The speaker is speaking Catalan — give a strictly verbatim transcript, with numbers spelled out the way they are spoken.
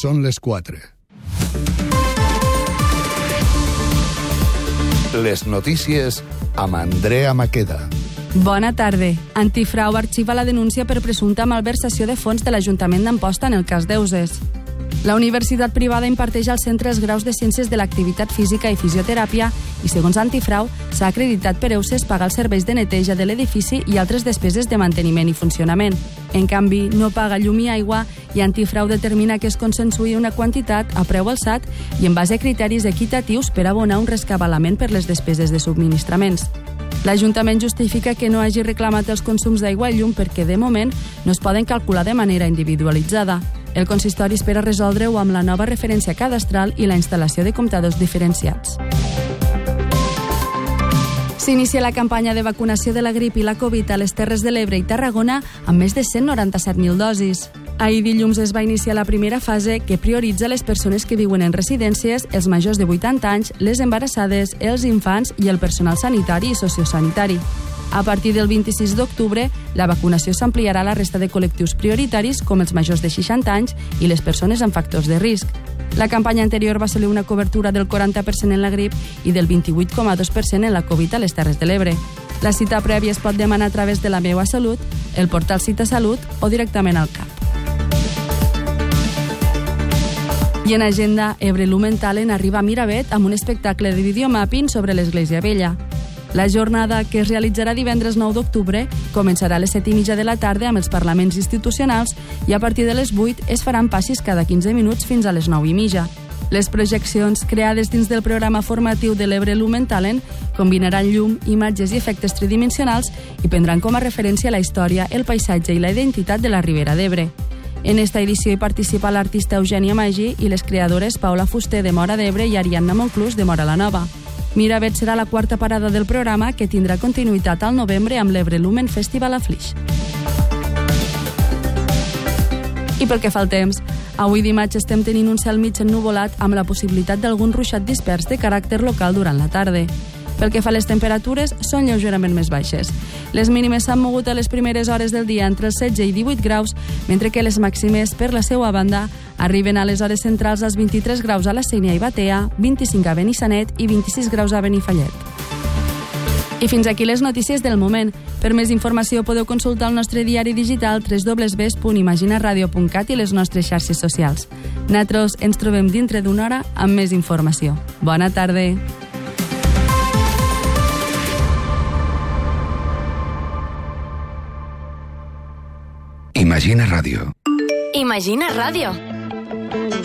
Són les quatre. Les notícies amb Andrea Maqueda. Bona tarda. Antifrau arxiva la denúncia per presumpta malversació de fons de l'Ajuntament d'Amposta en el cas d'Euses. La universitat privada imparteix al centre els graus de Ciències de l'Activitat Física i Fisioteràpia i, segons Antifrau, s'ha acreditat per Euses pagar els serveis de neteja de l'edifici i altres despeses de manteniment i funcionament. En canvi, no paga llum i aigua i Antifrau determina que es consensui una quantitat a preu alçat i en base a criteris equitatius per abonar un rescabalament per les despeses de subministraments. L'Ajuntament justifica que no hagi reclamat els consums d'aigua i llum perquè, de moment, no es poden calcular de manera individualitzada. El consistori espera resoldre-ho amb la nova referència cadastral i la instal·lació de comptadors diferenciats. S'inicia la campanya de vacunació de la grip i la Covid a les Terres de l'Ebre i Tarragona amb més de cent noranta-set mil dosis. Ahir dilluns es va iniciar la primera fase que prioritza les persones que viuen en residències, els majors de vuitanta anys, les embarassades, els infants i el personal sanitari i sociosanitari. A partir del vint-i-sis d'octubre, la vacunació s'ampliarà a la resta de col·lectius prioritaris com els majors de seixanta anys i les persones amb factors de risc. La campanya anterior va ser una cobertura del quaranta per cent en la grip i del vint-i-vuit coma dos per cent en la Covid a les Terres de l'Ebre. La cita prèvia es pot demanar a través de la Meva Salut, el portal Cita Salut o directament al C A P. I en agenda, Ebre Lumen Talent arriba a Miravet amb un espectacle de videomapping sobre l'Església Vella. La jornada, que es realitzarà divendres nou d'octubre, començarà a les set i mitja de la tarda amb els parlaments institucionals i a partir de les vuit es faran passis cada quinze minuts fins a les nou i mitja. Les projeccions, creades dins del programa formatiu de l'Ebre Lumen Talent, combinaran llum, imatges i efectes tridimensionals i prendran com a referència la història, el paisatge i la identitat de la Ribera d'Ebre. En esta edició hi participa l'artista Eugènia Magí i les creadores Paula Fuster de Móra d'Ebre i Ariadna Monclús de Móra la Nova. Miravet serà la quarta parada del programa que tindrà continuïtat al novembre amb l'Ebre Lumen Festival a Flix. I pel que fa al temps, avui dimarts estem tenint un cel mig ennuvolat amb la possibilitat d'algun ruixat dispers de caràcter local durant la tarda. Pel que fa a les temperatures, són lleugerament més baixes. Les mínimes s'han mogut a les primeres hores del dia entre els setze i divuit graus, mentre que les màximes, per la seva banda, arriben a les hores centrals als vint-i-tres graus a la Sénia i Batea, vint-i-cinc a Benissanet i vint-i-sis graus a Benifallet. I fins aquí les notícies del moment. Per més informació podeu consultar el nostre diari digital w w w punt imaginaradio punt cat i les nostres xarxes socials. Nosaltres ens trobem dintre d'una hora amb més informació. Bona tarda! Imagina Ràdio. Imagina Ràdio.